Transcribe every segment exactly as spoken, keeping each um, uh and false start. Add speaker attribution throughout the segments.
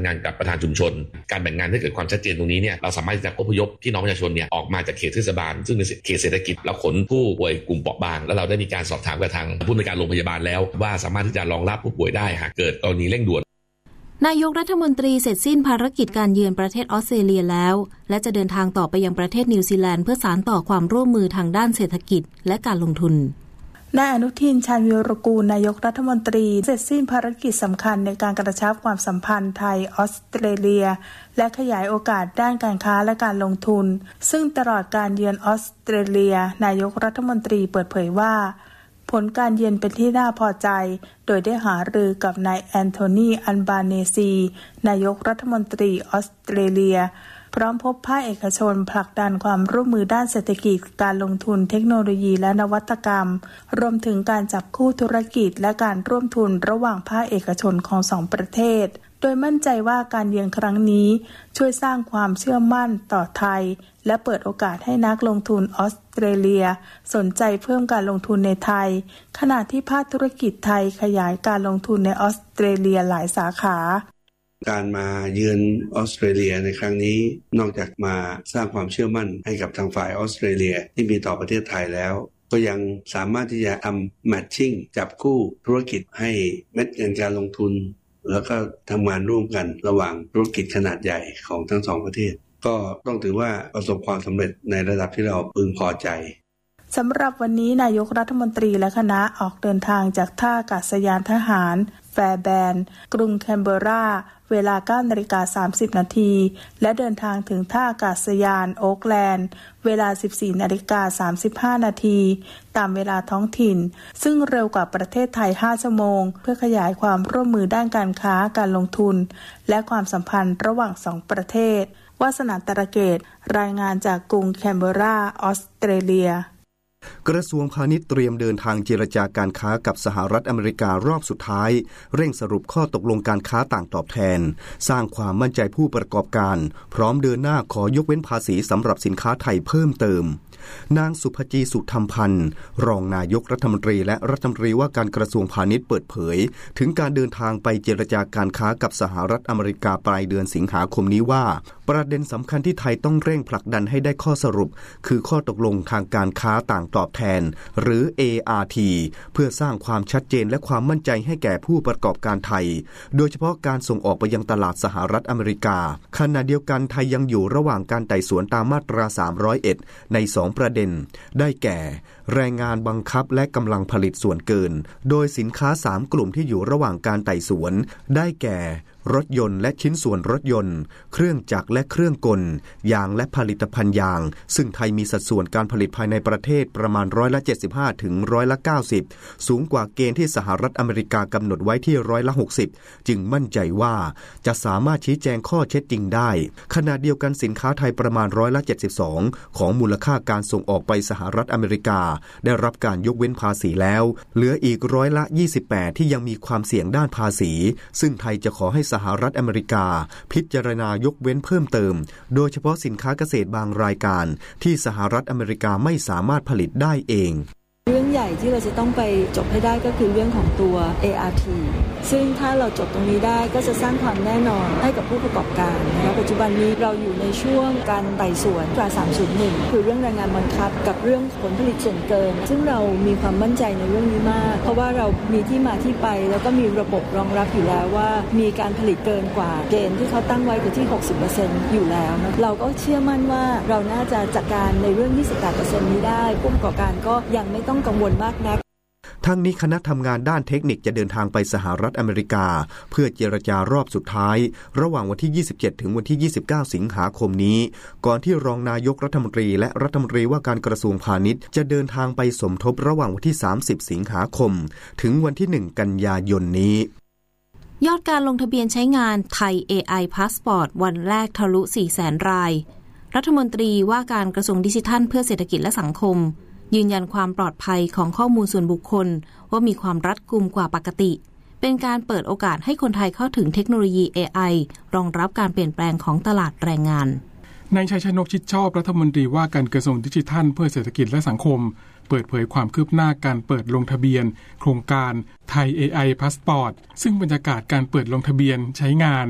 Speaker 1: งานกับประธานชุมชนการแบ่งงานให้เกิดความชัดเจนตรงนี้เนี่ยเราสามารถจะอพยพพี่น้องประชาชนเนี่ยออกมาจากเขตเทศบาลซึ่งเป็นเขตเศรษฐกิจแล้วขนผู้ป่วยกลุ่มเปราะบางแล้วเราได้มีการสอบถามกับทางผู้อำนวยการโรงพยาบาลแล้วว่าสามารถที่จะรองรับผู้ป่วยได้หากเกิดกรณีเร่งด่วน
Speaker 2: นายกรัฐมนตรีเสร็จสิ้นภารกิจการเยือนประเทศออสเตรเลียแล้วและจะเดินทางต่อไปยังประเทศนิวซีแลนด์เพื่อสานต่อความร่วมมือทางด้านเศรษฐกิจและการลงทุน
Speaker 3: นายอนุทินชาญวีรกูลนายกรัฐมนตรีเสร็จสิ้นภารกิจสำคัญในการกระชับความสัมพันธ์ไทยออสเตรเลียและขยายโอกาสด้านการค้าและการลงทุนซึ่งตลอดการเยือนออสเตรเลียนายกรัฐมนตรีเปิดเผยว่าผลการเยือนเป็นที่น่าพอใจโดยได้หารือกับนายแอนโทนีอัลบาเนซีนายกรัฐมนตรีออสเตรเลียพร้อมพบภาคเอกชนผลักดันความร่วมมือด้านเศรษฐกิจการลงทุนเทคโนโลยีและนวัตกรรมรวมถึงการจับคู่ธุรกิจและการร่วมทุนระหว่างภาคเอกชนของสองประเทศโดยมั่นใจว่าการเยือนครั้งนี้ช่วยสร้างความเชื่อมั่นต่อไทยและเปิดโอกาสให้นักลงทุนออสเตรเลียสนใจเพิ่มการลงทุนในไทยขณะที่ภาคธุรกิจไทยขยายการลงทุนในออสเตรเลียหลายสาขา
Speaker 4: การมาเยือนออสเตรเลียในครั้งนี้นอกจากมาสร้างความเชื่อมั่นให้กับทางฝ่ายออสเตรเลียที่มีต่อประเทศไทยแล้วก็ยังสามารถที่จะทำแมทชิ่งจับคู่ธุรกิจให้เม็ดเงินการลงทุนแล้วก็ทำงานร่วมกันระหว่างธุรกิจขนาดใหญ่ของทั้งสองประเทศก็ต้องถือว่าประสบความสำเร็จในระดับที่เราพึงพอใจ
Speaker 3: สำหรับวันนี้นายกรัฐมนตรีและคณะออกเดินทางจากท่าอากาศยานทหารแฟร์แบนด์กรุงแคนเบอร์ราเวลา เก้านาฬิกาสามสิบนาทีและเดินทางถึงท่าอากาศยานโอ๊คแลนด์เวลา สิบสี่นาฬิกาสามสิบห้านาทีตามเวลาท้องถิ่นซึ่งเร็วกว่าประเทศไทยห้าชั่วโมงเพื่อขยายความร่วมมือด้านการค้าการลงทุนและความสัมพันธ์ระหว่างสองประเทศวาสนาตระเกตรายงานจากกรุงแคนเบอร์ราออสเตรเลีย
Speaker 5: กระทรวงพาณิชย์เตรียมเดินทางเจรจาการค้ากับสหรัฐอเมริการอบสุดท้ายเร่งสรุปข้อตกลงการค้าต่างตอบแทนสร้างความมั่นใจผู้ประกอบการพร้อมเดินหน้าขอยกเว้นภาษีสำหรับสินค้าไทยเพิ่มเติมนางสุภจีสุธรรมพันธ์รองนายกรัฐมนตรีและรัฐมนตรีว่าการกระทรวงพาณิชย์เปิดเผยถึงการเดินทางไปเจรจาการค้ากับสหรัฐอเมริกาปลายเดือนสิงหาคมนี้ว่าประเด็นสำคัญที่ไทยต้องเร่งผลักดันให้ได้ข้อสรุปคือข้อตกลงทางการค้าต่างตอบแทนหรือ เอ อาร์ ที เพื่อสร้างความชัดเจนและความมั่นใจให้แก่ผู้ประกอบการไทยโดยเฉพาะการส่งออกไปยังตลาดสหรัฐอเมริกาขณะเดียวกันไทยยังอยู่ระหว่างการไต่สวนตามมาตราสามร้อยเอ็ดในสองประเด็นได้แก่แรงงานบังคับและกำลังผลิตส่วนเกินโดยสินค้าสามกลุ่มที่อยู่ระหว่างการไต่สวนได้แก่รถยนต์และชิ้นส่วนรถยนต์เครื่องจักรและเครื่องกลยางและผลิตภัณฑ์ยางซึ่งไทยมีสัดส่วนการผลิตภายในประเทศประมาณร้อยละเจ็ดสิบห้าถึงร้อยละเก้าสิบสูงกว่าเกณฑ์ที่สหรัฐอเมริกากำหนดไว้ที่ร้อยละหกสิบจึงมั่นใจว่าจะสามารถชี้แจงข้อเท็จจริงได้ขณะเดียวกันสินค้าไทยประมาณร้อยละเจ็ดสิบสองของมูลค่าการส่งออกไปสหรัฐอเมริกาได้รับการยกเว้นภาษีแล้วเหลืออีกร้อยละยี่สิบแปดที่ยังมีความเสี่ยงด้านภาษีซึ่งไทยจะขอให้สหรัฐอเมริกาพิจารณายกเว้นเพิ่มเติมโดยเฉพาะสินค้าเกษตรบางรายการที่สหรัฐอเมริกาไม่สามารถผลิตได้เอง
Speaker 6: เรื่องใหญ่ที่เราจะต้องไปจบให้ได้ก็คือเรื่องของตัว เอ อาร์ ที ซึ่งถ้าเราจบตรงนี้ได้ก็จะสร้างความแน่นอนให้กับผู้ประกอบการนะคะปัจจุบันนี้เราอยู่ในช่วงการไต่สวนตราสามศูนย์หนึ่งคือเรื่องแรงงานบังคับกับเรื่องผลผลิตส่วนเกินซึ่งเรามีความมั่นใจในเรื่องนี้มากเพราะว่าเรามีที่มาที่ไปแล้วก็มีระบบรองรับอยู่แล้วว่ามีการผลิตเกินกว่าเกณฑ์ที่เขาตั้งไว้คือที่ หกสิบเปอร์เซ็นต์ อยู่แล้วนะเราก็เชื่อมั่นว่าเราน่าจะจัดการในเรื่อง ยี่สิบแปดเปอร์เซ็นต์ นี้ได้ผู้ประกอบการก็ยังไม่ต้องกังวลมากนัก
Speaker 5: ทั้งนี้คณะทำงานด้านเทคนิคจะเดินทางไปสหรัฐอเมริกาเพื่อเจรจารอบสุดท้ายระหว่างวันที่ยี่สิบเจ็ดถึงวันที่ยี่สิบเก้าสิงหาคมนี้ก่อนที่รองนายกรัฐมนตรีและรัฐมนตรีว่าการกระทรวงพาณิชย์จะเดินทางไปสมทบระหว่างวันที่สามสิบสิงหาคมถึงวันที่หนึ่งกันยายนนี้
Speaker 2: ยอดการลงทะเบียนใช้งานไทย เอ ไอ Passport วันแรกทะลุ สี่แสน รายรัฐมนตรีว่าการกระทรวงดิจิทัลเพื่อเศรษฐกิจและสังคมยืนยันความปลอดภัยของข้อมูลส่วนบุคคลว่ามีความรัดกุมกว่าปกติเป็นการเปิดโอกาสให้คนไทยเข้าถึงเทคโนโลยี เอ ไอ รองรับการเปลี่ยนแปลงของตลาดแรงงาน
Speaker 7: นายชัยชนกชิดชอบรัฐมนตรีว่าการกระทรวงดิจิทัลเพื่อเศรษฐกิจและสังคมเปิดเผยความคืบหน้าการเปิดลงทะเบียนโครงการไทย เอ ไอ Passport ซึ่งบรรยากาศการเปิดลงทะเบียนใช้งาน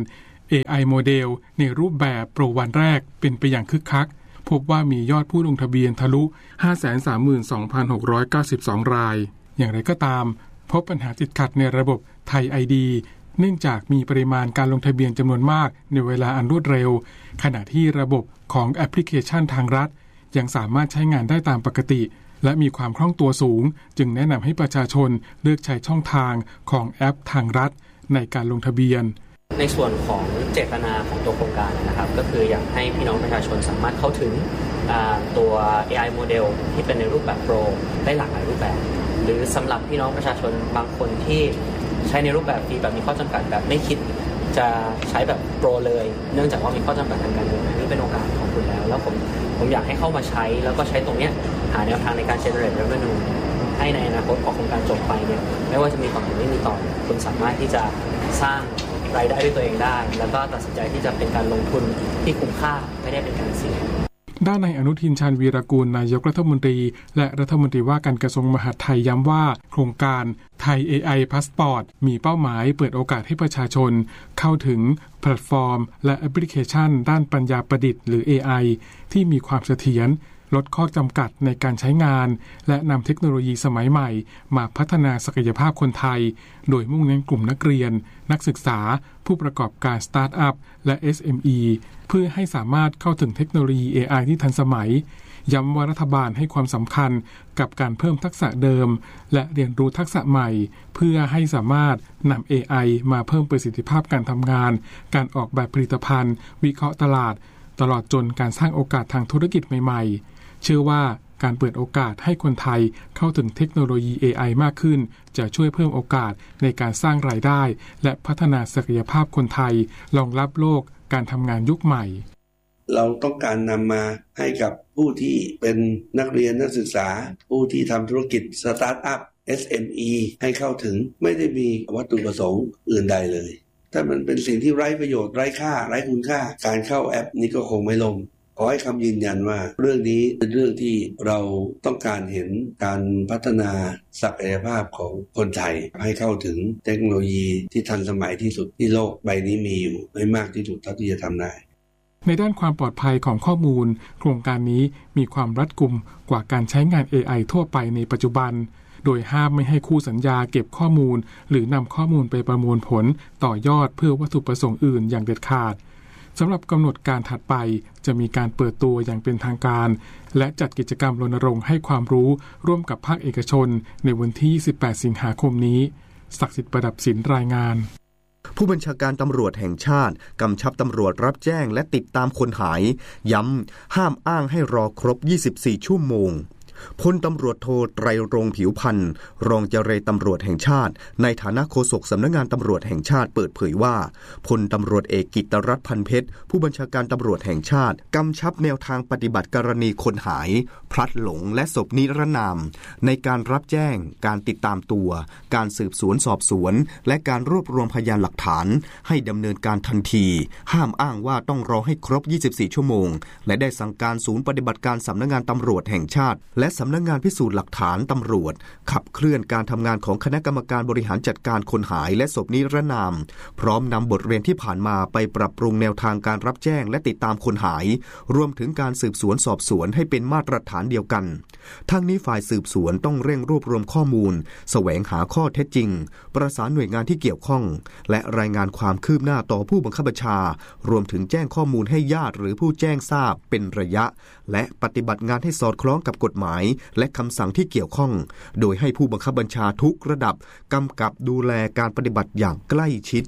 Speaker 7: เอ ไอ โมเดลในรูปแบบโปรวันแรกเป็นไปอย่างคึกคักพบว่ามียอดผู้ลงทะเบียนทะลุ ห้าแสนสามหมื่นสองพันหกร้อยเก้าสิบสอง รายอย่างไรก็ตามพบปัญหาติดขัดในระบบไทย ไอ ดี เนื่องจากมีปริมาณการลงทะเบียนจำนวนมากในเวลาอันรวดเร็วขณะที่ระบบของแอปพลิเคชันทางรัฐยังสามารถใช้งานได้ตามปกติและมีความคล่องตัวสูงจึงแนะนำให้ประชาชนเลือกใช้ช่องทางของแอปทางรัฐในการลงทะเบียน
Speaker 8: ในส่วนของเจตนาของตัวโครงการนะครับก็คืออยากให้พี่น้องประชาชนสามารถเข้าถึงตัว เอ ไอ โมเดลที่เป็นในรูปแบบโปรได้หลากหลายรูปแบบหรือสำหรับพี่น้องประชาชนบางคนที่ใช้ในรูปแบบฟรีแบบมีข้อจำกัดแบบไม่คิดจะใช้แบบโปรเลยเนื่องจากว่ามีข้อจำกัดทางการเงินนี่เป็นโอกาสของคุณแล้วแล้วผมผมอยากให้เข้ามาใช้แล้วก็ใช้ตรงเนี้ยหาแนวทางในการ generate revenue ให้ในอนาคตของโครงการจบไปเนี่ยไม่ว่าจะมีต่อหรือไม่มีต่อคุณสามารถที่จะสร้างรายได้ด้วยตัวเองได้แล้วก็ตัดสินใจที่จะเป็นการลงทุนที่คุ้มค่าไม่ได้เป็นการเสี่ยง
Speaker 7: ด้านนายอนุทินชาญวีรกูลนายกรัฐมนตรีและรัฐมนตรีว่าการกระทรวงมหาดไทยย้ำว่าโครงการไทย เอ ไอ Passport มีเป้าหมายเปิดโอกาสให้ประชาชนเข้าถึงแพลตฟอร์มและแอปพลิเคชันด้านปัญญาประดิษฐ์หรือ เอ ไอ ที่มีความเสถียรลดข้อจำกัดในการใช้งานและนำเทคโนโลยีสมัยใหม่มาพัฒนาศักยภาพคนไทยโดยมุ่งเน้นกลุ่มนักเรียนนักศึกษาผู้ประกอบการสตาร์ทอัพและ เอส เอ็ม อี เพื่อให้สามารถเข้าถึงเทคโนโลยี เอ ไอ ที่ทันสมัยย้ำว่ารัฐบาลให้ความสำคัญกับการเพิ่มทักษะเดิมและเรียนรู้ทักษะใหม่เพื่อให้สามารถนำ เอ ไอ มาเพิ่มประสิทธิภาพการทำงานการออกแบบผลิตภัณฑ์วิเคราะห์ตลาดตลอดจนการสร้างโอกาสทางธุรกิจใหม่ๆเชื่อว่าการเปิดโอกาสให้คนไทยเข้าถึงเทคโนโลยี เอ ไอ มากขึ้นจะช่วยเพิ่มโอกาสในการสร้างรายได้และพัฒนาศักยภาพคนไทยรองรับโลกการทำงานยุคใหม่
Speaker 4: เราต้องการนำมาให้กับผู้ที่เป็นนักเรียนนักศึกษาผู้ที่ทำธุรกิจสตาร์ทอัพ เอส เอ็ม อี ให้เข้าถึงไม่ได้มีวัตถุประสงค์อื่นใดเลยถ้ามันเป็นสิ่งที่ไร้ประโยชน์ไร้ค่าไร้คุณค่าการเข้าแอปนี้ก็คงไม่ลงขอให้คำยืนยันว่าเรื่องนี้เป็นเรื่องที่เราต้องการเห็นการพัฒนาศักยภาพของคนไทยให้เข้าถึงเทคโนโลยีที่ทันสมัยที่สุดที่โลกใบนี้มีอยู่ไม่มากที่สุดเท่าที่จะทำได้
Speaker 7: ในด้านความปลอดภัยของข้อมูลโครงการนี้มีความรัดกุมกว่าการใช้งาน เอ ไอ ทั่วไปในปัจจุบันโดยห้ามไม่ให้คู่สัญญาเก็บข้อมูลหรือนำข้อมูลไปประมวลผลต่อยอดเพื่อวัตถุประสงค์อื่นอย่างเด็ดขาดสำหรับกำหนดการถัดไปจะมีการเปิดตัวอย่างเป็นทางการและจัดกิจกรรมรณรงค์ให้ความรู้ร่วมกับภาคเอกชนในวันที่ยี่สิบแปดสิงหาคมนี้ศักดิ์สิทธิ์ประดับศิลป์รายงาน
Speaker 5: ผู้บัญชาการตำรวจแห่งชาติกำชับตำรวจรับแจ้งและติดตามคนหายย้ำห้ามอ้างให้รอครบยี่สิบสี่ชั่วโมงพลตำรวจโทไตรรงค์ผิวพันธ์รองเจรตำรวจแห่งชาติในฐานะโฆษกสำนักงานตำรวจแห่งชาติเปิดเผยว่าพลตำรวจเอกกิตติรัตน์พันเพชรผู้บัญชาการตำรวจแห่งชาติกำชับแนวทางปฏิบัติกรณีคนหายพลัดหลงและศพนิรนามในการรับแจ้งการติดตามตัวการสืบสวนสอบสวนและการรวบรวมพยานหลักฐานให้ดำเนินการทันทีห้ามอ้างว่าต้องรอให้ครบยี่สิบสี่ชั่วโมงและได้สั่งการศูนย์ปฏิบัติการสำนักงานตำรวจแห่งชาติและสำนักงานพิสูจน์หลักฐานตำรวจขับเคลื่อนการทำงานของคณะกรรมการบริหารจัดการคนหายและศพนิรนามพร้อมนำบทเรียนที่ผ่านมาไปปรับปรุงแนวทางการรับแจ้งและติดตามคนหายรวมถึงการสืบสวนสอบสวนให้เป็นมาตรฐานเดียวกันทั้งนี้ฝ่ายสืบสวนต้องเร่งรวบรวมข้อมูลแสวงหาข้อเท็จจริงประสานหน่วยงานที่เกี่ยวข้องและรายงานความคืบหน้าต่อผู้บังคับบัญชารวมถึงแจ้งข้อมูลให้ญาติหรือผู้แจ้งทราบเป็นระยะและปฏิบัติงานให้สอดคล้องกับกฎหมายและคำสั่งที่เกี่ยวข้องโดยให้ผู้บังคับบัญชาทุกระดับกำกับดูแลการปฏิบัติอย่างใกล้ชิด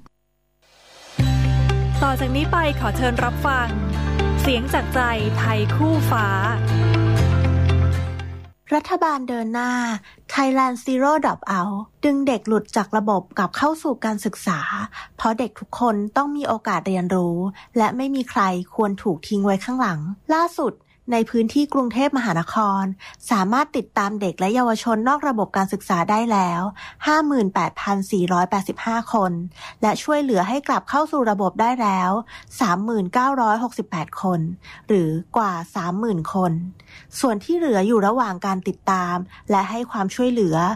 Speaker 9: ต่อจากนี้ไปขอเชิญรับฟังเสียงจากใจไทยคู่ฟ้า
Speaker 10: รัฐบาลเดินหน้า Thailand Zero Dropout ดึงเด็กหลุดจากระบบกลับเข้าสู่การศึกษาเพราะเด็กทุกคนต้องมีโอกาสเรียนรู้และไม่มีใครควรถูกทิ้งไว้ข้างหลังล่าสุดในพื้นที่กรุงเทพมหานครสามารถติดตามเด็กและเยาวชนนอกระบบการศึกษาได้แล้ว ห้าหมื่นแปดพันสี่ร้อยแปดสิบห้า คนและช่วยเหลือให้กลับเข้าสู่ระบบได้แล้ว สามหมื่นเก้าร้อยหกสิบแปด คนหรือกว่า สามหมื่น คนส่วนที่เหลืออยู่ระหว่างการติดตามและให้ความช่วยเหลือโด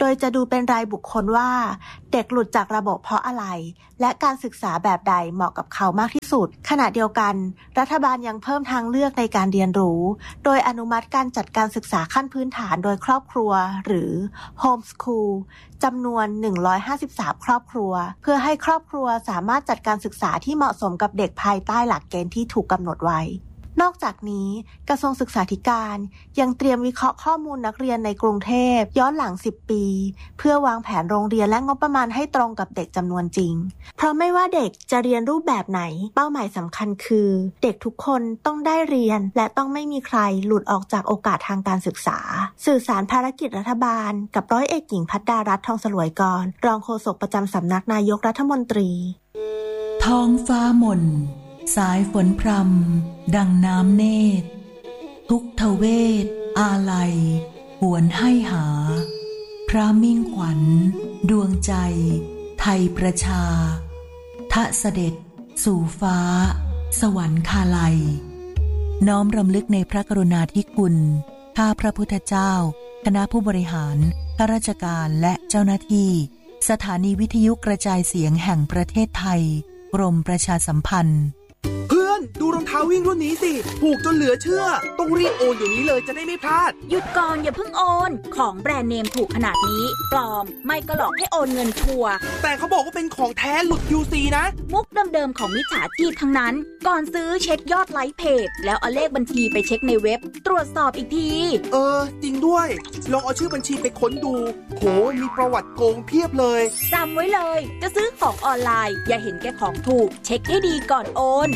Speaker 10: ดยจะดูเป็นรายบุคคลว่าเด็กหลุดจากระบบเพราะอะไรและการศึกษาแบบใดเหมาะกับเขามากที่สุดขณะเดียวกันรัฐบาลยังเพิ่มทางเลือกในการเรียนรู้โดยอนุมัติการจัดการศึกษาขั้นพื้นฐานโดยครอบครัวหรือ Homeschool จำนวนหนึ่งร้อยห้าสิบสามครอบครัวเพื่อให้ครอบครัวสามารถจัดการศึกษาที่เหมาะสมกับเด็กภายใต้หลักเกณฑ์ที่ถูกกำหนดไว้นอกจากนี้กระทรวงศึกษาธิการยังเตรียมวิเคราะห์ข้อมูลนักเรียนในกรุงเทพย้อนหลังสิบปีเพื่อวางแผนโรงเรียนและงบประมาณให้ตรงกับเด็กจำนวนจริงเพราะไม่ว่าเด็กจะเรียนรูปแบบไหนเป้าหมายสำคัญคือเด็กทุกคนต้องได้เรียนและต้องไม่มีใครหลุดออกจากโอกาสทางการศึกษาสื่อสารภารกิจรัฐบาลกับร้อยเอกหญิงภัทรดารัตน์ ทองสลวยกรรองโฆษกประจำสำนักนายกรัฐมนตรี
Speaker 11: ท้องฟ้าหม่นสายฝนพรำดังน้ำเนตรทุกทเวทอาลัยหวนให้หาพระมิ่งขวัญดวงใจไทยประชาทะเสด็จสู่ฟ้าสวรรคาลัยน้อมรำลึกในพระกรุณาธิคุณข้าพระพุทธเจ้าคณะผู้บริหารข้าราชการและเจ้าหน้าที่สถานีวิทยุกระจายเสียงแห่งประเทศไทยกรมประชาสัมพันธ์
Speaker 12: เพื่อนดูรองเท้าวิ่งรุ่นนี้สิถูกจนเหลือเชื่อต้องรีบโอนอย่างนี้เลยจะได้ไม่พลาด
Speaker 13: หยุดก่อนอย่าเพิ่งโอนของแบรนด์เนมถูกขนาดนี้ปลอมไม่ก็หลอกให้โอนเงินชัวร์
Speaker 12: แต่เขาบอกว่าเป็นของแท้หลุด ยู ซี นะ
Speaker 13: มุกเดิมๆของมิจฉาชีพทั้งนั้นก่อนซื้อเช็คยอดไลค์เพจแล้วเอาเลขบัญชีไปเช็คในเว็บตรวจสอบอีกที
Speaker 12: เออจริงด้วยลองเอาชื่อบัญชีไปค้นดูโหมีประวัติโกงเพียบเลย
Speaker 13: จำไว้เลยจะซื้อของออนไลน์อย่าเห็นแก่ของถูกเช็คให้ดีก่อนโอน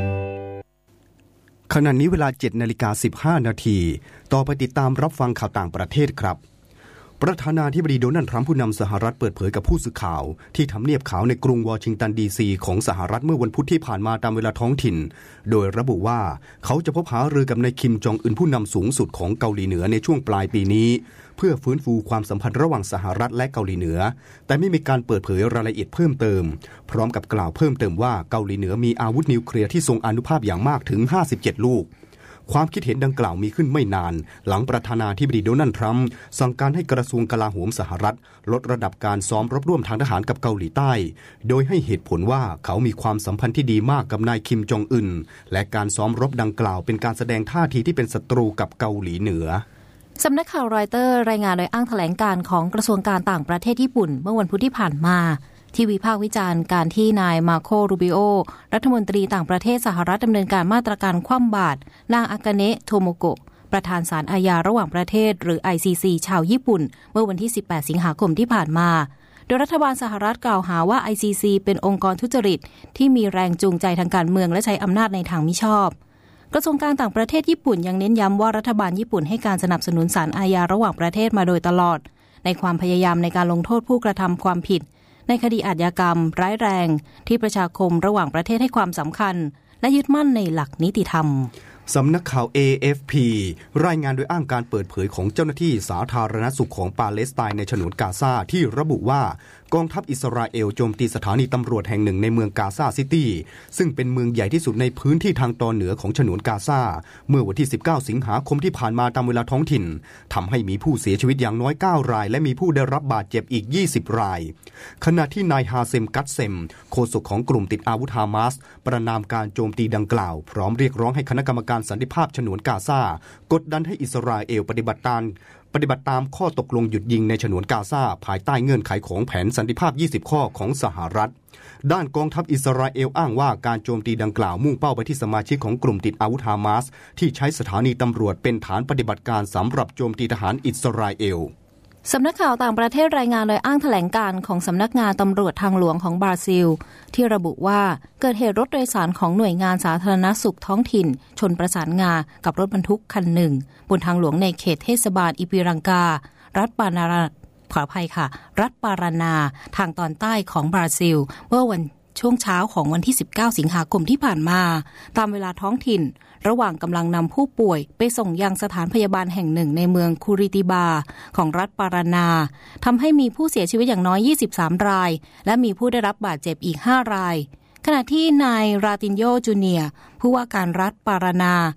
Speaker 5: ขณะนี้เวลา เจ็ดนาฬิกาสิบห้านาทีต่อไปติดตามรับฟังข่าวต่างประเทศครับประธานาธิบดีโดนัลด์ทรัมป์ผู้นำสหรัฐเปิดเผยกับผู้สื่อข่าวที่ทำเนียบขาวในกรุงวอชิงตันดีซีของสหรัฐเมื่อวันพุธที่ผ่านมาตามเวลาท้องถิ่นโดยระบุว่าเขาจะพบหารือกับนายคิมจองอึนผู้นำสูงสุดของเกาหลีเหนือในช่วงปลายปีนี้เพื่อฟื้นฟูความสัมพันธ์ระหว่างสหรัฐและเกาหลีเหนือแต่ไม่มีการเปิดเผยรายละเอียดเพิ่มเติมพร้อมกับกล่าวเพิ่มเติมว่าเกาหลีเหนือมีอาวุธนิวเคลียร์ที่ทรงอานุภาพอย่างมากถึงห้าสิบเจ็ดลูกความคิดเห็นดังกล่าวมีขึ้นไม่นานหลังประธานาธิบดีโดนัลด์ทรัมป์สั่งการให้กระทรวงกลาโหมสหรัฐลดระดับการซ้อมรบร่วมทางทหารกับเกาหลีใต้โดยให้เหตุผลว่าเขามีความสัมพันธ์ที่ดีมากกับนายคิมจองอึนและการซ้อมรบดังกล่าวเป็นการแสดงท่าทีที่เป็นศัตรูกับเกาหลีเหนือ
Speaker 2: สำนักข่าวรอยเตอร์รายงานโดยอ้างแถลงการของกระทรวงการต่างประเทศญี่ปุ่นเมื่อวันพุธที่ผ่านมาที่วิพากษ์วิจารณ์การที่นายมาโครูบิโอรัฐมนตรีต่างประเทศสหรัฐดำเนินการมาตรการคว่ำบาตรนางอากาเนะโทโมโกะประธานศาลอาญาระหว่างประเทศหรือ ไอ ซี ซี ชาวญี่ปุ่นเมื่อวันที่สิบแปดสิงหาคมที่ผ่านมาโดยรัฐบาลสหรัฐกล่าวหาว่า ไอ ซี ซี เป็นองค์กรทุจริตที่มีแรงจูงใจทางการเมืองและใช้อำนาจในทางมิชอบกระทรวงการต่างประเทศญี่ปุ่นยังเน้นย้ำว่ารัฐบาลญี่ปุ่นให้การสนับสนุนศาลอาญาระหว่างประเทศมาโดยตลอดในความพยายามในการลงโทษผู้กระทำความผิดในคดีอาชญากรรมร้ายแรงที่ประชาคมระหว่างประเทศให้ความสำคัญและยึดมั่นในหลักนิติธรรม
Speaker 5: สำนักข่าว เอ เอฟ พี รายงานโดยอ้างการเปิดเผยของเจ้าหน้าที่สาธารณสุขของปาเลสไตน์ในฉนวนกาซาที่ระบุว่ากองทัพอิสราเอลโจมตีสถานีตำรวจแห่งหนึ่งในเมืองกาซาซิตี้ซึ่งเป็นเมืองใหญ่ที่สุดในพื้นที่ทางตอนเหนือของฉนวนกาซาเมื่อวันที่สิบเก้าสิงหาคมที่ผ่านมาตามเวลาท้องถิ่นทำให้มีผู้เสียชีวิตอย่างน้อยเก้ารายและมีผู้ได้รับบาดเจ็บอีกยี่สิบรายขณะที่นายฮาเซมกัตเซมโฆษกของกลุ่มติดอาวุธฮามาสประนามการโจมตีดังกล่าวพร้อมเรียกร้องให้คณะกรรมการสันติภาพฉนวนกาซากดดันให้อิสราเอลปฏิบัติตามปฏิบัติตามข้อตกลงหยุดยิงในฉนวนกาซาภายใต้เงื่อนไขของแผนสันติภาพยี่สิบข้อของสหรัฐด้านกองทัพอิสราเอลอ้างว่าการโจมตีดังกล่าวมุ่งเป้าไปที่สมาชิกของกลุ่มติดอาวุธฮามาสที่ใช้สถานีตำรวจเป็นฐานปฏิบัติการสำหรับโจมตีทหารอิสราเอล
Speaker 2: สำนักข่าวต่างประเทศรายงานโดยอ้างแถลงการของสำนักงานตำรวจทางหลวงของบราซิลที่ระบุว่าเกิดเหตุรถโดยสารของหน่วยงานสาธารณสุขท้องถิ่นชนประสานงากับรถบรรทุกคันหนึ่งบนทางหลวงในเขตเทศบาลอิปิรังการัฐปานาราขออภัยค่ะรัฐปารานาทางตอนใต้ของบราซิลเมื่อวันช่วงเช้าของวันที่สิบเก้าสิงหาคมที่ผ่านมาตามเวลาท้องถิ่นระหว่างกำลังนำผู้ป่วยไปส่งยังสถานพยาบาลแห่งหนึ่งในเมืองคูริติบาของรัฐปารานาทำให้มีผู้เสียชีวิตอย่างน้อยยี่สิบสามรายและมีผู้ได้รับบาดเจ็บอีกห้ารายขณะที่นายราตินโยจูเนียร์ผู้ว่าการรัฐปารานาป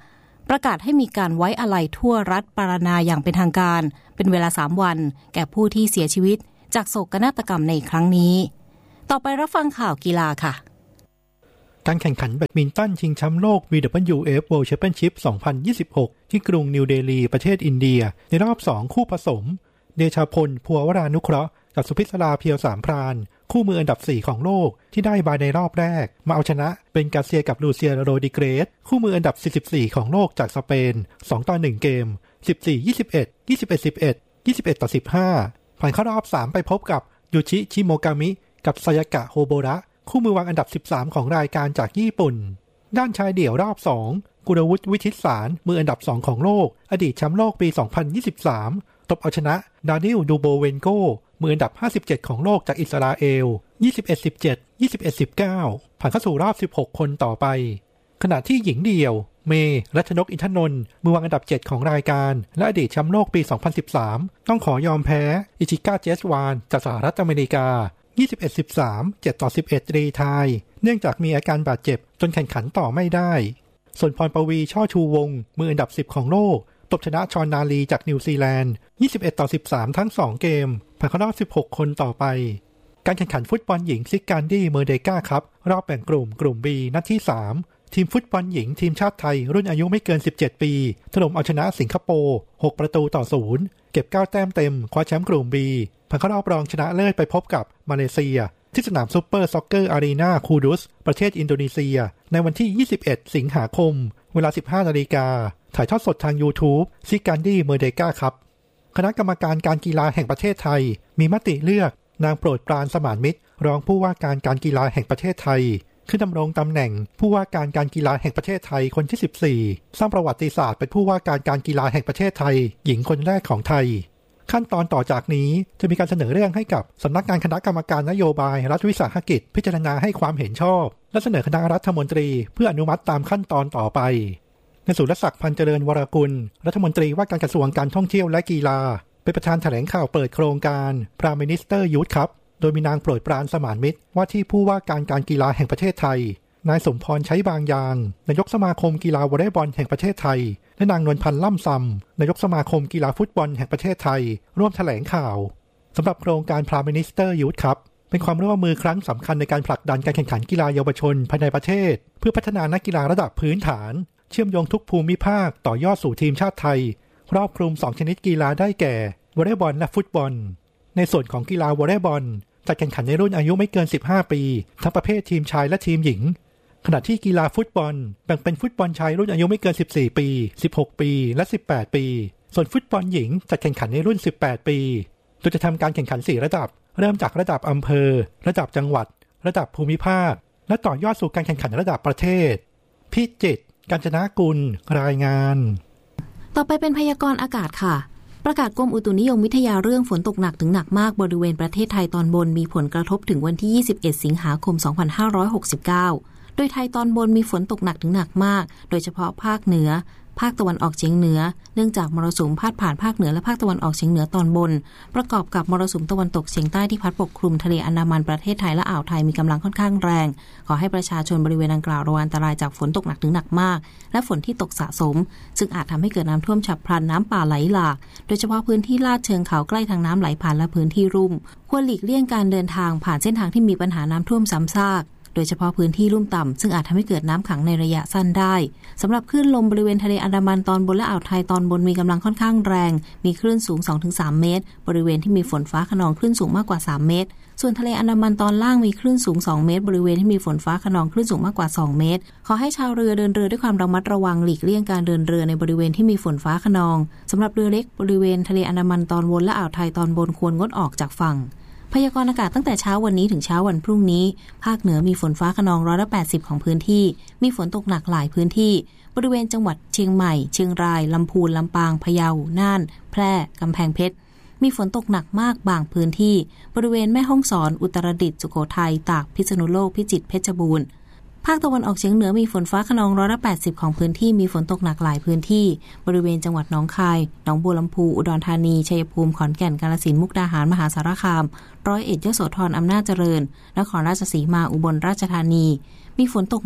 Speaker 2: ประกาศให้มีการไว้อาลัยทั่วรัฐปารานาอย่างเป็นทางการเป็นเวลาสามวันแก่ผู้ที่เสียชีวิตจากโศกนาฏกรรมในครั้งนี้ต่อไปรับฟังข่าวกีฬาค่ะ
Speaker 14: การแข่งขันแบดมินตันชิงแชมป์โลก บี ดับเบิลยู เอฟ World Championship สองพันยี่สิบหกที่กรุงนิวเดลีประเทศอินเดียในรอบสองคู่ผสมเดชาพลภัววรานุเคราะห์กับสุพิศราเพียวสามพรานคู่มืออันดับสี่ของโลกที่ได้บายในรอบแรกมาเอาชนะเป็นกาเซียกับลูเซียโรดิเกรสคู่มืออันดับสี่สิบสี่ของโลกจากสเปนสองต่อหนึ่งเกม สิบสี่ ยี่สิบเอ็ด ยี่สิบเอ็ด สิบเอ็ด ยี่สิบเอ็ดต่อสิบห้าผ่านเข้ารอบสามไปพบกับยูชิชิโมกามิกับซายากะโฮโบระคู่มือวางอันดับสิบสามของรายการจากญี่ปุ่นด้านชายเดี่ยวรอบสองกุลวุฒิวิทิตสารมืออันดับสองของโลกอดีตแชมป์โลกปีสองพันยี่สิบสามตบเอาชนะดานิลดูโบเวนโกมืออันดับห้าสิบเจ็ดของโลกจากอิสราเอล ยี่สิบเอ็ด สิบเจ็ด ยี่สิบเอ็ด สิบเก้า ผ่านเข้าสู่รอบสิบหกคนต่อไปขณะที่หญิงเดี่ยวเมย์รัชนกอินทนนท์มือวางอันดับเจ็ดของรายการและอดีตแชมป์โลกปีสองพันสิบสามต้องขอยอมแพ้อิชิก้าเจสวานจากสหรัฐอเมริกา ยี่สิบเอ็ด สิบสาม เจ็ดต่อสิบเอ็ดรีไทร์เนื่องจากมีอาการบาดเจ็บจนแข่งขันต่อไม่ได้ส่วนพรปวีช่อชูวงมืออันดับสิบของโลกตบชนะชอนนาลีจากนิวซีแลนด์ยี่สิบเอ็ดต่อสิบสามทั้งสองเกมผ่านเข้ารอบสิบหกคนต่อไปการแข่งขันฟุตบอลหญิงซิกการดี้เมอร์เดก้าครับรอบแบ่งกลุ่มกลุ่ม B นัดที่สามทีมฟุตบอลหญิงทีมชาติไทยรุ่นอายุไม่เกินสิบเจ็ดปีถล่มเอาชนะสิงคโปร์หกประตูต่อศูนย์เก็บเก้าแต้มเต็มคว้าแชมป์กลุ่ม B ผ่านเข้ารอบรองชนะเลิศไปพบกับมาเลเซียที่สนามซุปเปอร์ซ็อกเกอร์อารีนาคูดุสประเทศอินโดนีเซียในวันที่ยี่สิบเอ็ดสิงหาคมเวลา สิบห้านาฬิกาถ่ายทอดสดทาง YouTube ซิการดี้เมอร์เดก้าครับคณะกรรมการการกีฬาแห่งประเทศไทยมีมติเลือกนางโปรดปรานสมานมิตรรองผู้ว่าการการกีฬาแห่งประเทศไทยขึ้นดำรงตำแหน่งผู้ว่าการการกีฬาแห่งประเทศไทยคนที่สิบสี่สร้างประวัติศาสตร์เป็นผู้ว่าการการกีฬาแห่งประเทศไทยหญิงคนแรกของไทยขั้นตอนต่อจากนี้จะมีการเสนอเรื่องให้กับสำนักงานคณะกรรมการนโยบายรัฐวิสาหกิจพิจารณาให้ความเห็นชอบและเสนอคณะรัฐมนตรีเพื่ออนุมัติตามขั้นตอนต่อไปนายสุรศักดิ์พันเจริญวรกุลรัฐมนตรีว่าการกระทรวงการท่องเที่ยวและกีฬาเป็นประธานแถลงข่าวเปิดโครงการ Prime Minister Youth Cup โดยมีนางโปรดปรานสมานมิตรว่าที่ผู้ว่าการการกีฬาแห่งประเทศไทยนายสมพรใช้บางยางนายกสมาคมกีฬาวอลเลย์บอลแห่งประเทศไทยและนางนวลพันธ์ล่ำซำนายกสมาคมกีฬาฟุตบอลแห่งประเทศไทยร่วมแถลงข่าวสำหรับโครงการ Prime Minister Youth Cup เป็นความร่วมมือครั้งสำคัญในการผลักดันการแข่งขันกีฬาเยาวชนภายในประเทศเพื่อพัฒนานักกีฬาระดับพื้นฐานเชื่อมโยงทุกภูมิภาคต่อยอดสู่ทีมชาติไทยครอบคลุมสองชนิดกีฬาได้แก่วอลเลย์บอลและฟุตบอลในส่วนของกีฬาวอลเลย์บอลจัดแข่งขันในรุ่นอายุไม่เกินสิบห้าปีทั้งประเภททีมชายและทีมหญิงขณะที่กีฬาฟุตบอลแบ่งเป็นฟุตบอลชายรุ่นอายุไม่เกินสิบสี่ปีสิบหกปีและสิบแปดปีส่วนฟุตบอลหญิงจัดแข่งขันในรุ่นสิบแปดปีโดยจะทำการแข่งขันสี่ระดับเริ่มจากระดับอำเภอระดับจังหวัดระดับภูมิภาคและต่อยอดสู่การแข่งขันระดับประเทศพิจิตรกาญจนกุลรายงาน
Speaker 2: ต่อไปเป็นพยากรณ์อากาศค่ะประกาศกรมอุตุนิยมวิทยาเรื่องฝนตกหนักถึงหนักมากบริเวณประเทศไทยตอนบนมีผลกระทบถึงวันที่ยี่สิบเอ็ดสิงหาคมสองพันห้าร้อยหกสิบเก้าโดยไทยตอนบนมีฝนตกหนักถึงหนักมากโดยเฉพาะภาคเหนือภาคตะวันออกเฉียงเหนือเนื่องจากมรสุมพาดผ่านภาคเหนือและภาคตะวันออกเฉียงเหนือตอนบนประกอบกับมรสุมตะวันตกเฉียงใต้ที่พัดปกคลุมทะเลอันดามันประเทศไทยและอ่าวไทยมีกำลังค่อนข้างแรงขอให้ประชาชนบริเวณดังกล่าวระวังอันตรายจากฝนตกหนักถึงหนักมากและฝนที่ตกสะสมซึ่งอาจทำให้เกิดน้ำท่วมฉับพลันน้ำป่าไหลหลากโดยเฉพาะพื้นที่ลาดเชิงเขาใกล้ทางน้ำไหลผ่านและพื้นที่ลุ่มควรหลีกเลี่ยงการเดินทางผ่านเส้นทางที่มีปัญหาน้ำท่วมซ้ำซากโดยเฉพาะพื้นที่ลุ่มต่ำซึ่งอาจทำให้เกิดน้ำขังในระยะสั้นได้สำหรับคลื่นลมบริเวณทะเลอันดามันตอนบนและอ่าวไทยตอนบนมีกำลังค่อนข้างแรงมีคลื่นสูง สองถึงสาม เมตรบริเวณที่มีฝนฟ้าคะนองคลื่นสูงมากกว่าสามเมตรส่วนทะเลอันดามันตอนล่างมีคลื่นสูงสองเมตรบริเวณที่มีฝนฟ้าคะนองคลื่นสูงมากกว่าสองเมตรขอให้ชาวเรือเดินเรือด้วยความระมัดระวังหลีกเลี่ยงการเดินเรือในบริเวณที่มีฝนฟ้าคะนองสำหรับเรือเล็กบริเวณทะเลอันดามันตอนบนและอ่าวไทยตอนบนควรงดออกจากฝั่งพยากรณ์อากาศตั้งแต่เช้าวันนี้ถึงเช้าวันพรุ่งนี้ภาคเหนือมีฝนฟ้าคะนองร้อยละแปดสิบของพื้นที่มีฝนตกหนักหลายพื้นที่บริเวณจังหวัดเชียงใหม่เชียงรายลำพูนลำปางพะเยาน่านแพร่กำแพงเพชรมีฝนตกหนักมากบางพื้นที่บริเวณแม่ฮ่องสอนอุตรดิตถ์สุโขทัยตากพิษณุโลกพิจิตรเพชรบูรณ์ภาคตะวันออกเฉียงเหนือมีฝนฟ้าคะนองร้อยละแปดสิบของพื้นที่มีฝนตกหนักหลายพื้นที่บริเวณจังหวัดหนองคายหนองบัวลำพูอุดรธานีชัยภูมิขอนแก่นกาฬสินธุ์มุกดาหารมหาสารคามร้อยเอ็ดยโสธรอำนาจเจริญนครราชสีมาอุบลราชธานีมีฝนตกหนัก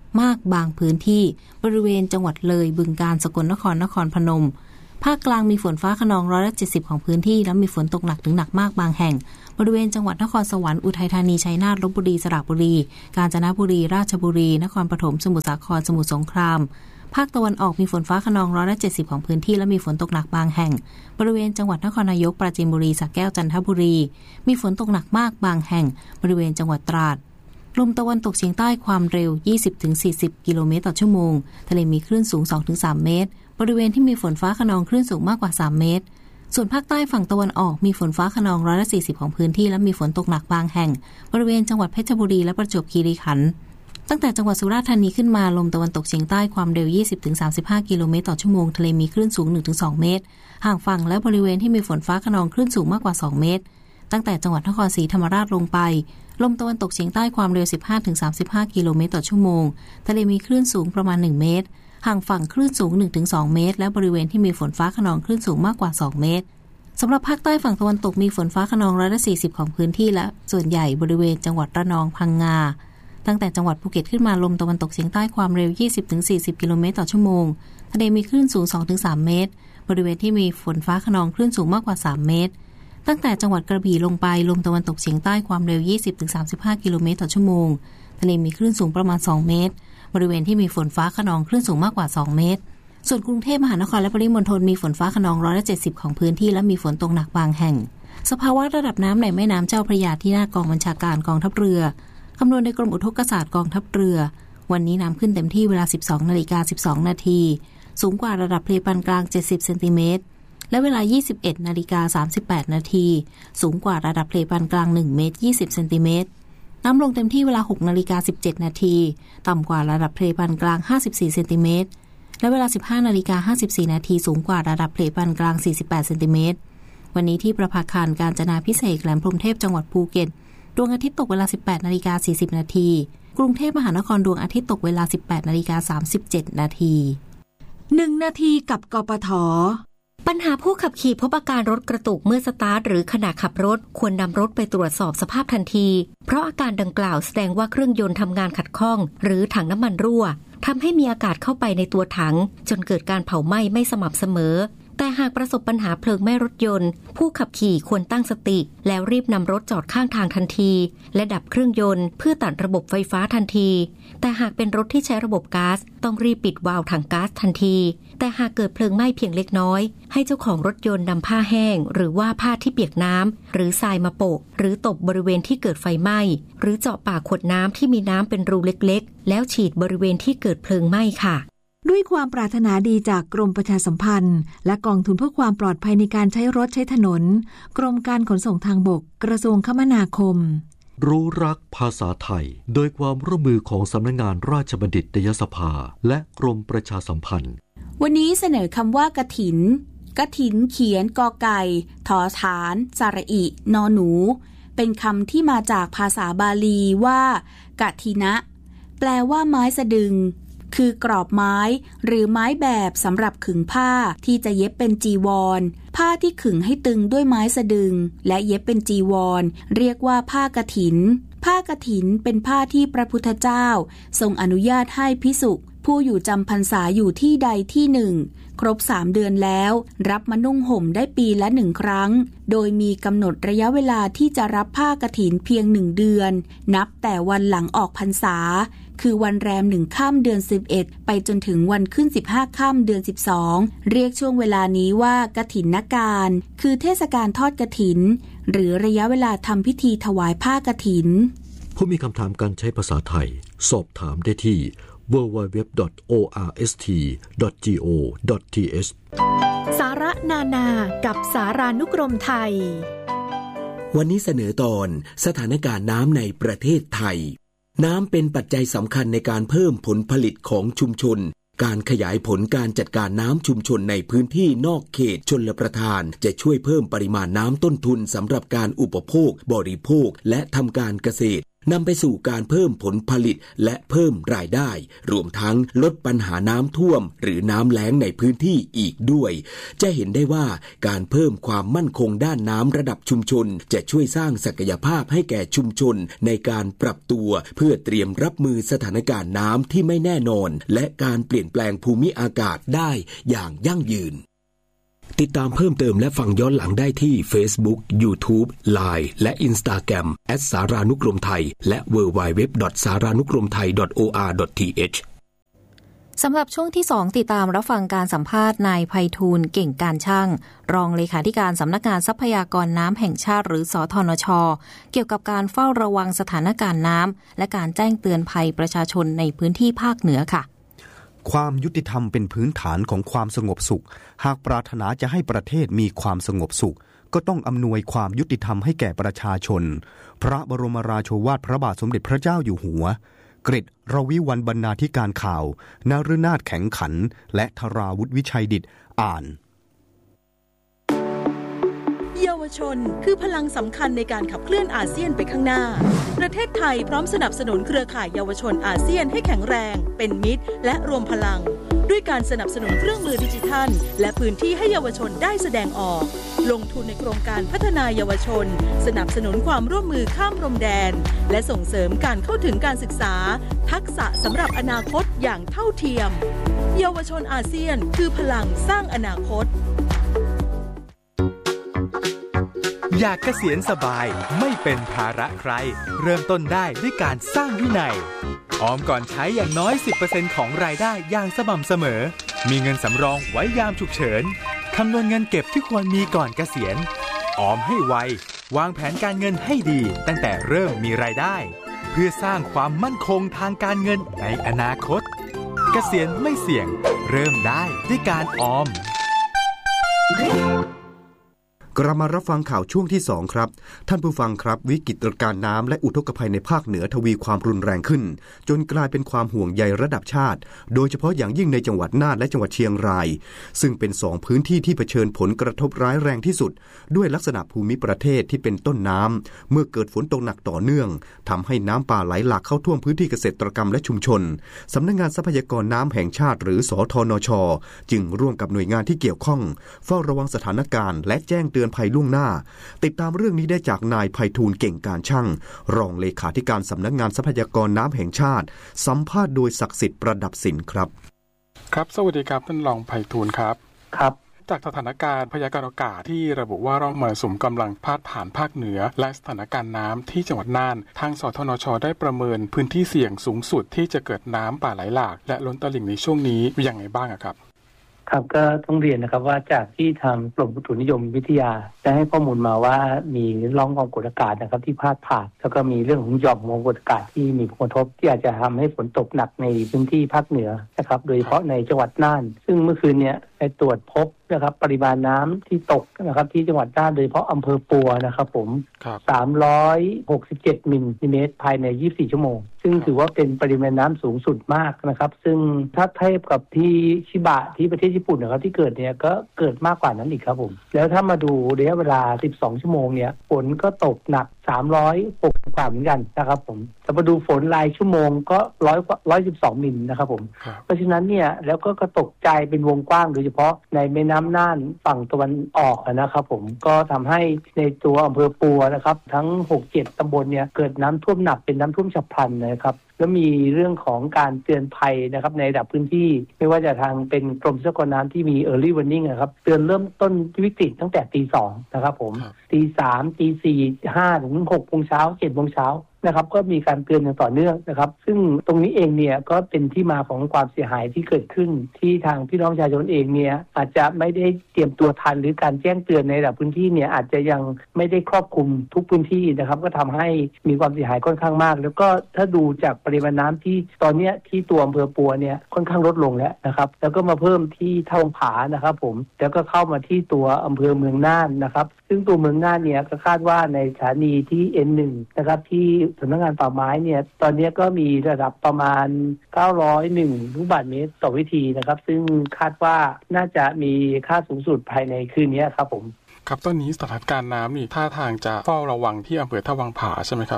Speaker 2: มากบางพื้นที่บริเวณจังหวัดเลยบึงกาฬสกลนครนครพนมภาคกลางมีฝนฟ้าคะนองร้อยละเจ็ดสิบของพื้นที่และมีฝนตกหนักถึงหนักมากบางแห่งบริเวณจังหวัดนครสวรรค์อุทัยธานีชัยนาทลพบุรีสระบุรีกาญจนบุรีราชบุรีนครปฐมสมุทรสาครสมุทรสงครามภาคตะวันออกมีฝนฟ้าคะนองร้อยละเจ็ดสิบของพื้นที่และมีฝนตกหนักบางแห่งบริเวณจังหวัดนครนายกปราจีนบุรีสระแก้วจันทบุรีมีฝนตกหนักมากบางแห่งบริเวณจังหวัดตราดลมตะวันตกเฉียงใต้ความเร็ว ยี่สิบถึงสี่สิบ กิโลเมตรต่อชั่วโมงทะเลมีคลื่นสูง สองถึงสาม เมตรบริเวณที่มีฝนฟ้าคะนองคลื่นสูงมากกว่าสามเมตรส่วนภาคใต้ฝั่งตะวันออกมีฝนฟ้าคะนองร้อยละสี่สิบของพื้นที่และมีฝนตกหนักบางแห่งบริเวณจังหวัดเพชรบุรีและประจวบคีรีขันธ์ตั้งแต่จังหวัดสุราษฎร์ธานีขึ้นมาลมตะวันตกเฉียงใต้ความเร็ว ยี่สิบถึงสามสิบห้า กิโลเมตรต่อชั่วโมงทะเลมีคลื่นสูง หนึ่งถึงสอง เมตรห่างฝั่งและบริเวณที่มีฝนฟ้าคะนองคลื่นสูงมากกว่าสองเมตรตั้งแต่จังหวัดนครศรีธรรมราชลงไปลมตะวันตกเฉียงใต้ความเร็ว สิบห้าถึงสามสิบห้า กิโลเมตรต่อชั่วโมงทะเลมีคลื่นสูงประมาณหนึ่งเมตรห่างฝั่งคลื่นสูง หนึ่งถึงสอง เมตรและบริเวณที่มีฝนฟ้าคะนองคลื่นสูงมากกว่าสองเมตรสำหรับภาคใต้ฝั่งตะวันตกมีฝนฟ้าคะนองร้อยละสี่สิบของพื้นที่และส่วนใหญ่บริเวณจังหวัดระนองพังงาตั้งแต่จังหวัดภูเก็ตขึ้นมาลมตะวันตกเฉียงใต้ความเร็ว ยี่สิบถึงสี่สิบ กิโลเมตรต่อชั่วโมงทะเลมีคลื่นสูง สองถึงสาม เมตรบริเวณที่มีฝนฟ้าคะนองคลื่นสูงมากกว่าสามเมตรตั้งแต่จังหวัดกระบี่ลงไปลมตะวันตกเฉียงใต้ความเร็ว ยี่สิบถึงสามสิบห้า กิโลเมตรต่อชั่วโมงทะเลมีคลื่นสูงประมาณสองเมตรบริเวณที่มีฝนฟ้าคะนองคลื่นสูงมากกว่าสองเมตรส่วนกรุงเทพมหานครและปริมณฑลมีฝนฟ้าคะนองร้อยละเจ็ดสิบของพื้นที่และมีฝนตกหนักบางแห่งสภาวะระดับน้ำในแม่น้ำเจ้าพระยาที่หน้ากองบัญชาการกองทัพเรือคำนวณโดยกรมอุทกศาสตร์กองทัพเรือวันนี้น้ำขึ้นเต็มที่เวลา สิบสองนาฬิกาสิบสองนาทีสูงกว่าระดับทะเลปานกลางเจ็ดสิบเซนติเมตรและเวลา ยี่สิบเอ็ดนาฬิกาสามสิบแปดนาทีสูงกว่าระดับทะเลปานกลางหนึ่งเมตรยี่สิบเซนติเมตรน้ำลงเต็มที่เวลา หกนาฬิกาสิบเจ็ดนาทีต่ำกว่าระดับทะเลปานกลางห้าสิบสี่เซนติเมตรและเวลา สิบห้านาฬิกาห้าสิบสี่นาทีสูงกว่าระดับทะเลปานกลางสี่สิบแปดเซนติเมตรวันนี้ที่ประภาคารกาญจนาภิเษกแหลมพรหมเทพจังหวัดภูเก็ตดวงอาทิตย์ตกเวลา สิบแปดนาฬิกาสี่สิบนาทีกรุงเทพมหานครดวงอาทิตย์ตกเวลา สิบแปดนาฬิกาสามสิบเจ็ดนาที
Speaker 15: หนึ่งนาทีกับกปท.
Speaker 16: ปัญหาผู้ขับขี่พบอาการรถกระตุกเมื่อสตาร์ทหรือขณะขับรถควรนำรถไปตรวจสอบสภาพทันทีเพราะอาการดังกล่าวแสดงว่าเครื่องยนต์ทำงานขัดข้องหรือถังน้ำมันรั่วทำให้มีอากาศเข้าไปในตัวถังจนเกิดการเผาไหม้ไม่สม่ำเสมอแต่หากประสบปัญหาเพลิงไหม้รถยนต์ผู้ขับขี่ควรตั้งสติแล้วรีบนำรถจอดข้างทางทันทีและดับเครื่องยนต์เพื่อตัดระบบไฟฟ้าทันทีแต่หากเป็นรถที่ใช้ระบบก๊าซต้องรีบปิดวาล์วถังก๊าซทันทีแต่หากเกิดเพลิงไหม้เพียงเล็กน้อยให้เจ้าของรถยนต์นำผ้าแห้งหรือว่าผ้าที่เปียกน้ำหรือทรายมาโปะหรือตบบริเวณที่เกิดไฟไหม้หรือเจาะปากขวดน้ำที่มีน้ำเป็นรูเล็กๆแล้วฉีดบริเวณที่เกิดเพลิงไหม้ค่ะ
Speaker 15: ด้วยความปรารถนาดีจากกรมประชาสัมพันธ์และกองทุนเพื่อความปลอดภัยในการใช้รถใช้ถนนกรมการขนส่งทางบกกระทรวงคมนาคม
Speaker 17: รู้รักภาษาไทยโดยความร่วมมือของสำนักงานราชบัณฑิตยสภาและกรมประชาสัมพันธ์
Speaker 18: วันนี้เสนอคำว่ากฐินกฐินเขียนกอไก่ถอฐานสระอินอหนูเป็นคำที่มาจากภาษาบาลีว่ากฐินะแปลว่าไม้สะดึงคือกรอบไม้หรือไม้แบบสำหรับขึงผ้าที่จะเย็บเป็นจีวรผ้าที่ขึงให้ตึงด้วยไม้สะดึงและเย็บเป็นจีวรเรียกว่าผ้ากฐินผ้ากฐินเป็นผ้าที่พระพุทธเจ้าทรงอนุญาตให้ภิกษุผู้อยู่จำพรรษาอยู่ที่ใดที่หนึ่งครบสามเดือนแล้วรับมานุ่งห่มได้ปีละหนึ่งครั้งโดยมีกำหนดระยะเวลาที่จะรับผ้ากฐินเพียงหนึ่งเดือนนับแต่วันหลังออกพรรษาคือวันแรมหนึ่งค่ำเดือนสิบเอ็ดไปจนถึงวันขึ้นสิบห้าค่ำเดือนสิบสองเรียกช่วงเวลานี้ว่ากฐินการคือเทศกาลทอดกฐินหรือระยะเวลาทำพิธีถวายผ้ากฐิน
Speaker 17: ผู้มีคำถามการใช้ภาษาไทยสอบถามได้ที่ ดับเบิลยู ดับเบิลยู ดับเบิลยู ดอท โอ อาร์ เอส ที ดอท จี โอ ดอท ที เอช
Speaker 9: สาระนานากับสารานุกรมไทย
Speaker 19: วันนี้เสนอตอนสถานการณ์น้ำในประเทศไทยน้ำเป็นปัจจัยสำคัญในการเพิ่มผลผลิตของชุมชนการขยายผลการจัดการน้ำชุมชนในพื้นที่นอกเขตชลประทานจะช่วยเพิ่มปริมาณน้ำต้นทุนสำหรับการอุปโภคบริโภคและทำการเกษตรนำไปสู่การเพิ่มผลผลิตและเพิ่มรายได้รวมทั้งลดปัญหาน้ำท่วมหรือน้ำแล้งในพื้นที่อีกด้วยจะเห็นได้ว่าการเพิ่มความมั่นคงด้านน้ำระดับชุมชนจะช่วยสร้างศักยภาพให้แก่ชุมชนในการปรับตัวเพื่อเตรียมรับมือสถานการณ์น้ำที่ไม่แน่นอนและการเปลี่ยนแปลงภูมิอากาศได้อย่างยั่งยืนติดตามเพิ่มเติมและฟังย้อนหลังได้ที่ Facebook, YouTube, ไลน์ และ Instagram แอท สารานุกรมไทยและ ดับเบิลยู ดับเบิลยู ดับเบิลยู ดอท สารานุกรมไทย ดอท โอ อาร์ ดอท ที เอช
Speaker 2: สำหรับช่วงที่สองติดตามรับฟังการสัมภาษณ์นายไพฑูรย์เก่งการช่างรองเลขาธิการสำนักงานทรัพยากรน้ำแห่งชาติหรือสธนช.เกี่ยวกับการเฝ้าระวังสถานการณ์น้ำและการแจ้งเตือนภัยประชาชนในพื้นที่ภาคเหนือค่ะ
Speaker 5: ความยุติธรรมเป็นพื้นฐานของความสงบสุขหากปรารถนาจะให้ประเทศมีความสงบสุขก็ต้องอำนวยความยุติธรรมให้แก่ประชาชนพระบรมราโชวาทพระบาทสมเด็จพระเจ้าอยู่หัวกฤษ รวิวรรณบรรณาธิการข่าวนฤนาถแข็งขันและธราวุฒิวิชัยดิษฐ์อ่าน
Speaker 20: เยาวชนคือพลังสำคัญในการขับเคลื่อนอาเซียนไปข้างหน้าประเทศไทยพร้อมสนับสนุนเครือข่ายเยาวชนอาเซียนให้แข็งแรงเป็นมิตรและรวมพลังด้วยการสนับสนุนเครื่องมือดิจิทัลและพื้นที่ให้เยาวชนได้แสดงออกลงทุนในโครงการพัฒนาเยาวชนสนับสนุนความร่วมมือข้ามพรมแดนและส่งเสริมการเข้าถึงการศึกษาทักษะสำหรับอนาคตอย่างเท่าเทียมเยาวชนอาเซียนคือพลังสร้างอนาคต
Speaker 21: อยากเกษียณสบายไม่เป็นภาระใครเริ่มต้นได้ด้วยการสร้างวินัยออมก่อนใช้อย่างน้อย สิบเปอร์เซ็นต์ ของรายได้อย่างสม่ำเสมอมีเงินสำรองไว้ยามฉุกเฉินคำนวณเงินเก็บที่ควรมีก่อนเกษียณออมให้ไววางแผนการเงินให้ดีตั้งแต่เริ่มมีรายได้เพื่อสร้างความมั่นคงทางการเงินในอนาคตเกษียณไม่เสี่ยงเริ่มได้ด้วยการออม
Speaker 5: กลับมารับฟังข่าวช่วงที่สองครับท่านผู้ฟังครับวิกฤตการณ์น้ำและอุทกภัยในภาคเหนือทวีความรุนแรงขึ้นจนกลายเป็นความห่วงใยระดับชาติโดยเฉพาะอย่างยิ่งในจังหวัดน่านและจังหวัดเชียงรายซึ่งเป็นสองพื้นที่ที่เผชิญผลกระทบร้ายแรงที่สุดด้วยลักษณะภูมิประเทศที่เป็นต้นน้ำเมื่อเกิดฝนตกหนักต่อเนื่องทำให้น้ำป่าไหลหลากเข้าท่วมพื้นที่เกษตรกรรมและชุมชนสำนักงานทรัพยากรน้ำแห่งชาติหรือสธนช.จึงร่วมกับหน่วยงานที่เกี่ยวข้องเฝ้าระวังสถานการณ์และแจ้งเตือนภัยล่วงหน้าติดตามเรื่องนี้ได้จากนายไพฑูรย์เก่งการช่างรองเลขาธิการสำนักงานทรัพยากรน้ำแห่งชาติสัมภาษณ์โดยศักดิ์สิทธิ์ประดับสินครับ
Speaker 7: ครับสวัสดีครับท่านรองไพฑูรย์ครับ
Speaker 22: ครับ
Speaker 7: จากสถานการณ์พยากรณ์อากาศที่ระบุว่าร่องมรสุมกำลังพาดผ่านภาคเหนือและสถานการณ์น้ำที่จังหวัดน่านทางสธนช.ได้ประเมินพื้นที่เสี่ยงสูงสุดที่จะเกิดน้ำป่าไหลหลากและล้นตลิ่งในช่วงนี้อย่างไรบ้างครับ
Speaker 22: ครับก็ต้องเรียนนะครับว่าจากที่ทางกรมอุตุนิยมวิทยาได้ให้ข้อมูลมาว่ามีร่องความกดอากาศนะครับที่พาดผ่านแล้วก็มีเรื่องของหย่อมความกดอากาศที่มีผลกระทบที่อาจจะทำให้ฝนตกหนักในพื้นที่ภาคเหนือนะครับโดยเฉพาะในจังหวัดน่านซึ่งเมื่อคืนเนี้ยได้ตรวจพบนะครับปริมาณน้ำที่ตกนะครับที่จังหวัดน่านโดยเฉพาะอำเภอปัวนะครับผมสามร้อยหกสิบเจ็ดมิลลิเมตรภายในยี่สิบสี่ชั่วโมงซึ่งถือว่าเป็นปริมาณน้ำสูงสุดมากนะครับซึ่งถ้าเทียบกับที่ชิบะที่ประเทศญี่ปุ่นนะครับที่เกิดเนี่ยก็เกิดมากกว่านั้นอีกครับผมแล้วถ้ามาดูระยะเวลาสิบสองชั่วโมงเนี่ยฝนก็ตกหนักสามร้อยหกสิบกว่าเหมือนกันนะครับผมแต่มาดูฝนรายชั่วโมงก็หนึ่งร้อย หนึ่งร้อยสิบสองมิลนะครับผมเพราะฉะนั้นเนี่ยแล้วก็กระตกใจเป็นวงกว้างโดยเฉพาะในแม่น้ำน่านฝั่งตะวันออกนะครับผมก็ทำให้ในตัวอำเภอปัวนะครับทั้ง หกเจ็ด ตำบลเนี่ยเกิดน้ำท่วมหนักเป็นน้ำท่วมฉับพลันนะครับแล้วมีเรื่องของการเตือนภัยนะครับในระดับพื้นที่ไม่ว่าจะทางเป็นกรมทรัพยากรน้ำที่มี early warning นะครับเตือนเริ่มต้นวิกฤตตั้งแต่ตีสองนะครับผมตีสามตีสี่ห้าถึงหกโมงเช้าเจ็ดโมงเช้านะครับก็มีการเตือนอย่างต่อเนื่องนะครับซึ่งตรงนี้เองเนี่ยก็เป็นที่มาของความเสียหายที่เกิดขึ้นที่ทางพี่น้องประชาชนเองเนี่ยอาจจะไม่ได้เตรียมตัวทันหรือการแจ้งเตือนในระดับพื้นที่เนี่ยอาจจะยังไม่ได้ครอบคลุมทุกพื้นที่นะครับก็ทำให้มีความเสียหายค่อนข้างมากแล้วก็ถ้าดูจากปริมาณน้ำที่ตอนนี้ที่ตัวอำเภอปัวเนี่ยค่อนข้างลดลงแล้วนะครับแล้วก็มาเพิ่มที่ท่าผานะครับผมแล้วก็เข้ามาที่ตัวอำเภอเมืองน่านนะครับซึ่งตัวเมืองน่านเนี่ยก็คาดว่าในสถานีที่ เอ็น หนึ่ง นะครับที่สำนักงานป่าไม้เนี่ยตอนนี้ก็มีระดับประมาณเก้าร้อยเอ็ดลูกบาศก์เมตรต่อวิธีนะครับซึ่งคาดว่าน่าจะมีค่าสูงสุดภายในคืนนี้ครับผม
Speaker 7: ครับตอนนี้สถานการณ์น้ำนี่ท่าทางจะเฝ้าระวังที่อำเภอท่าวังผาใช่ไหมครับ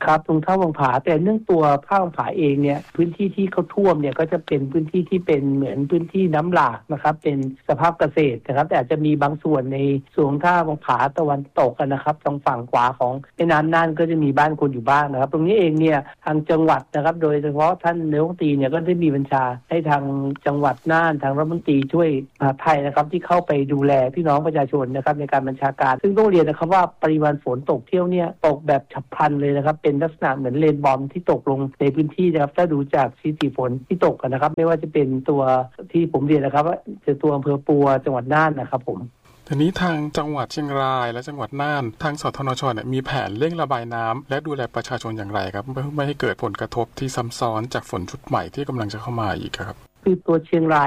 Speaker 22: ครับตรงท่าวังผาแต่เนื่องตัวท่าวังผาเองเนี่ยพื้นที่ที่เขาท่วมเนี่ยก็จะเป็นพื้นที่ที่เป็นเหมือนพื้นที่น้ำหลากนะครับเป็นสภาพเกษตรนะครับแต่อาจจะมีบางส่วนในส่วนท่าวังผาตะวันตกนะครับทางฝั่งขวาของแม่น้ำน่านก็จะมีบ้านคนอยู่บ้างนะครับตรงนี้เองเนี่ยทางจังหวัดนะครับโดยเฉพาะท่านนายกรัฐมนตรีเนี่ยก็ได้มีบัญชาให้ทางจังหวัดน่านทางรัฐมนตรีช่วยมหาดไทยนะครับที่เข้าไปดูแลพี่น้องประชาชนนะครับในการบัญชาการซึ่งต้องเรียนนะครับว่าปริมาณฝนตกเที่ยวเนี่ยตกแบบฉับพลันเลยนะครับเป็นลักษณะเหมือนเรนบอมที่ตกลงในพื้นที่นะครับถ้าดูจากสถิติฝนที่ตกกันนะครับไม่ว่าจะเป็นตัวที่ผมเรียนนะครับว่าจะตัวอำเภอปัวจังหวัดน่านนะครับผม
Speaker 7: ทีนี้ทางจังหวัดเชียงรายและจังหวัดน่านทางสทนช.เนี่ยมีแผนเร่งระบายน้ำและดูแลประชาชนอย่างไรครับเพื่อไม่ให้เกิดผลกระทบที่ซ้ำซ้อนจากฝนชุดใหม่ที่กำลังจะเข้ามาอีกครับ
Speaker 22: คือตัวเชียงราย